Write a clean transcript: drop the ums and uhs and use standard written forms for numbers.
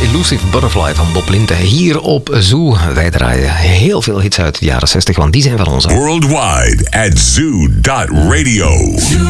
Elusive Butterfly van Bob Linte hier op Zoo. Wij draaien heel veel hits uit de jaren 60, want die zijn van ons. Worldwide at zoo.radio.